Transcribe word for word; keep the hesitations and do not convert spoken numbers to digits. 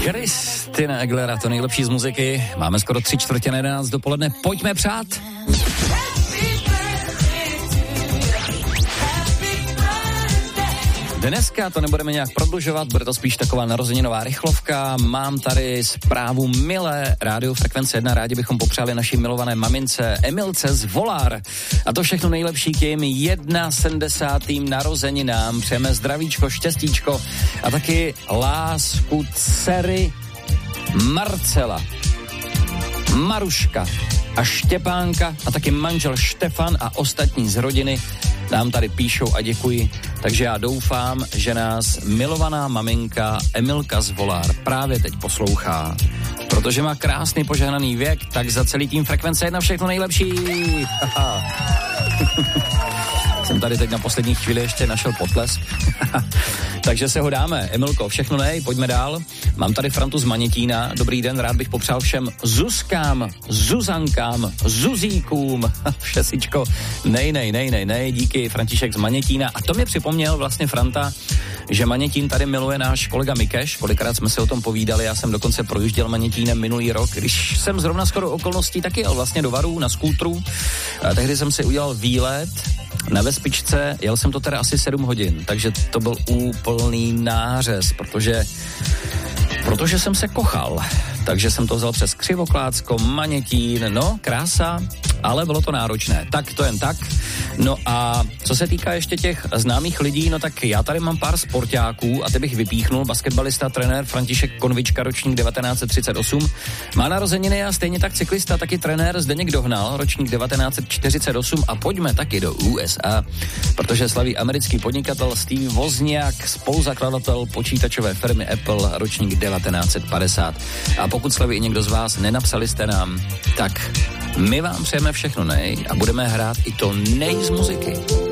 Christina Aguilera, to nejlepší z muziky. Máme skoro tři čtvrtě na jedenáct dopoledne. Pojďme přát. Dneska to nebudeme nějak prodlužovat, bude to spíš taková narozeninová rychlovka. Mám tady zprávu milé Rádio Frekvence jedna. Rádi bychom popřáli naší milované mamince Emilce z Volár. A to všechno nejlepší k jejím sedmdesátým narozeninám. Přejeme zdravíčko, štěstíčko a taky lásku dcery Marcela, Maruška a Štěpánka a taky manžel Štefan a ostatní z rodiny nám tady píšou a děkuji. Takže já doufám, že nás milovaná maminka Emilka z Volár právě teď poslouchá. Protože má krásný požehnaný věk, tak za celý tým Frekvence jedna všechno nejlepší. Jsem tady teď na poslední chvíli ještě našel potlesk. Takže se ho dáme. Emilko, všechno nej, pojďme dál. Mám tady Frantu z Manětína. Dobrý den, rád bych popřál všem Zuzkám, Zuzankám, Zuzíkům. Všesičko, nej, nej, nej, nej, nej, díky František z Manětína. A to mi připomněl vlastně Franta, že Manětín tady miluje náš kolega Mikeš. Kolikrát jsme si o tom povídali, já jsem dokonce projížděl Manětínem minulý rok, když jsem zrovna skoro okolností taky jel vlastně do Varů na skútru. A tehdy jsem si udělal výlet na Vespičce, jel jsem to teda asi sedm hodin, takže to byl úplný nářez, protože, protože jsem se kochal. Takže jsem to vzal přes Křivoklácko, Manětín, no krása, ale bylo to náročné. Tak to jen tak. No a co se týká ještě těch známých lidí, no tak já tady mám pár sportáků a ty bych vypíchnul. Basketbalista, trenér František Konvička, ročník devatenáct set třicet osm. Má narozeniny a stejně tak cyklista, taky trenér Zdeněk Dohnal, ročník devatenáct set čtyřicet osm. A pojďme taky do U S A, protože slaví americký podnikatel Steve Wozniak, spoluzakladatel počítačové firmy Apple, ročník devatenáct set padesát. A pokud slaví i někdo z vás, nenapsali jste nám, tak my vám přejeme všechno nej a budeme hrát i to nej z muziky.